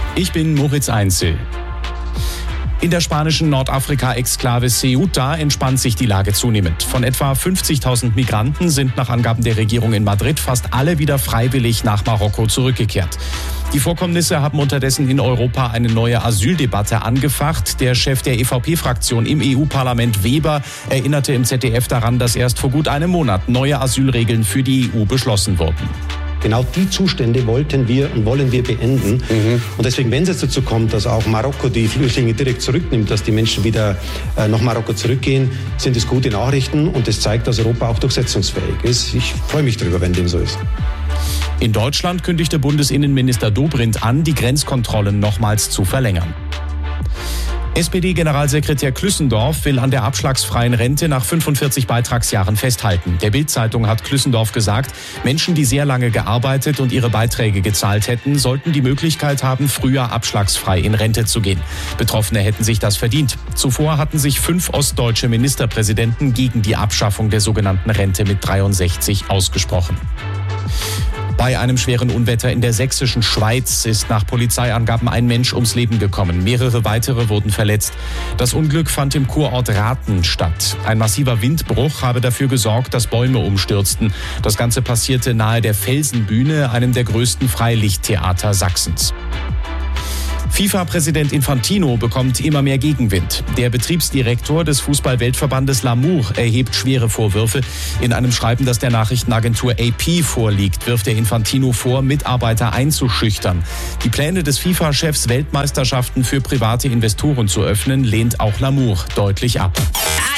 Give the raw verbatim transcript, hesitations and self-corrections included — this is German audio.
Ich bin Moritz Einzel. In der spanischen Nordafrika-Exklave Ceuta entspannt sich die Lage zunehmend. Von etwa fünfzigtausend Migranten sind nach Angaben der Regierung in Madrid fast alle wieder freiwillig nach Marokko zurückgekehrt. Die Vorkommnisse haben unterdessen in Europa eine neue Asyldebatte angefacht. Der Chef der E V P-Fraktion im E U-Parlament, Weber, erinnerte im Z D F daran, dass erst vor gut einem Monat neue Asylregeln für die E U beschlossen wurden. Genau die Zustände wollten wir und wollen wir beenden. Mhm. Und deswegen, wenn es jetzt dazu kommt, dass auch Marokko die Flüchtlinge direkt zurücknimmt, dass die Menschen wieder äh, nach Marokko zurückgehen, sind es gute Nachrichten und es zeigt, dass Europa auch durchsetzungsfähig ist. Ich freue mich darüber, wenn dem so ist. In Deutschland kündigte Bundesinnenminister Dobrindt an, die Grenzkontrollen nochmals zu verlängern. S P D-Generalsekretär Klüssendorf will an der abschlagsfreien Rente nach fünfundvierzig Beitragsjahren festhalten. Der Bild-Zeitung hat Klüssendorf gesagt, Menschen, die sehr lange gearbeitet und ihre Beiträge gezahlt hätten, sollten die Möglichkeit haben, früher abschlagsfrei in Rente zu gehen. Betroffene hätten sich das verdient. Zuvor hatten sich fünf ostdeutsche Ministerpräsidenten gegen die Abschaffung der sogenannten Rente mit dreiundsechzig ausgesprochen. Bei einem schweren Unwetter in der sächsischen Schweiz ist nach Polizeiangaben ein Mensch ums Leben gekommen. Mehrere weitere wurden verletzt. Das Unglück fand im Kurort Rathen statt. Ein massiver Windbruch habe dafür gesorgt, dass Bäume umstürzten. Das Ganze passierte nahe der Felsenbühne, einem der größten Freilichttheater Sachsens. FIFA-Präsident Infantino bekommt immer mehr Gegenwind. Der Betriebsdirektor des Fußball-Weltverbandes L'Amour erhebt schwere Vorwürfe. In einem Schreiben, das der Nachrichtenagentur A P vorliegt, wirft er Infantino vor, Mitarbeiter einzuschüchtern. Die Pläne des FIFA-Chefs, Weltmeisterschaften für private Investoren zu öffnen, lehnt auch L'Amour deutlich ab.